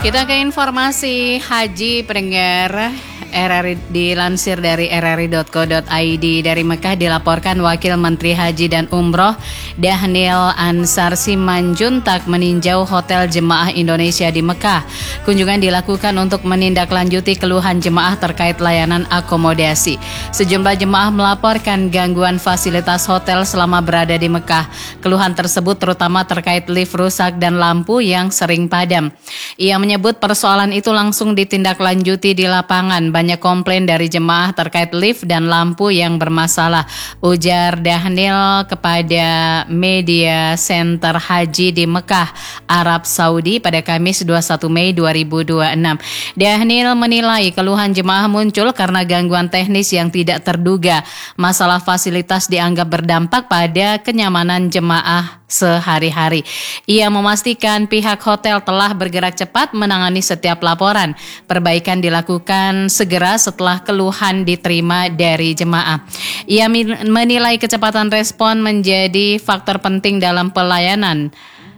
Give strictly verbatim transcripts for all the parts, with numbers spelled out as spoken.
Kita ke informasi haji pendengar. R R I dilansir dari r r i dot co dot i d. Dari Mekah dilaporkan Wakil Menteri Haji dan Umroh Dhanil Ansar Simanjuntak meninjau Hotel Jemaah Indonesia di Mekah. Kunjungan dilakukan untuk menindaklanjuti keluhan jemaah terkait layanan akomodasi. Sejumlah jemaah melaporkan gangguan fasilitas hotel selama berada di Mekah. Keluhan tersebut terutama terkait lift rusak dan lampu yang sering padam. Ia menyebut persoalan itu langsung ditindaklanjuti di lapangan. Banyak komplain dari jemaah terkait lift dan lampu yang bermasalah, ujar Dhanil kepada Media Center Haji di Mekah, Arab Saudi pada Kamis dua puluh satu Mei dua ribu dua puluh enam. Dhanil menilai keluhan jemaah muncul karena gangguan teknis yang tidak terduga. Masalah fasilitas dianggap berdampak pada kenyamanan jemaah sehari-hari. Ia memastikan pihak hotel telah bergerak cepat menangani setiap laporan. Perbaikan dilakukan segera setelah keluhan diterima dari jemaah. Ia menilai kecepatan respon menjadi faktor penting dalam pelayanan.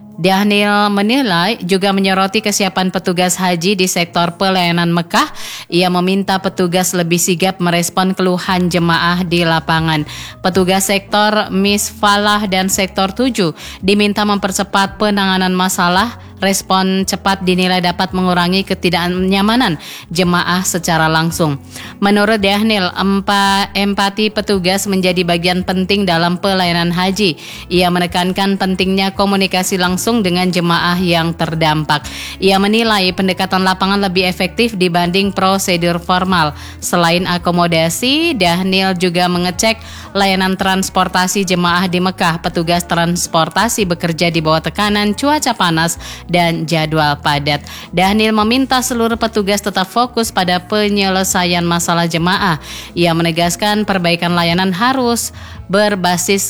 Dhanil menilai juga menyoroti kesiapan petugas haji di sektor pelayanan Mekah. Ia meminta petugas lebih sigap merespon keluhan jemaah di lapangan. Petugas sektor Misfalah dan sektor tujuh diminta mempercepat penanganan masalah. Respon cepat dinilai dapat mengurangi ketidaknyamanan jemaah secara langsung. Menurut Dhanil, empa, empati petugas menjadi bagian penting dalam pelayanan haji. Ia menekankan pentingnya komunikasi langsung dengan jemaah yang terdampak. Ia menilai pendekatan lapangan lebih efektif dibanding prosedur formal. Selain akomodasi, Dhanil juga mengecek layanan transportasi jemaah di Mekah. Petugas transportasi bekerja di bawah tekanan cuaca panas dan jadwal padat. Dhanil meminta seluruh petugas tetap fokus pada penyelesaian masalah jemaah. Ia menegaskan perbaikan layanan harus berbasis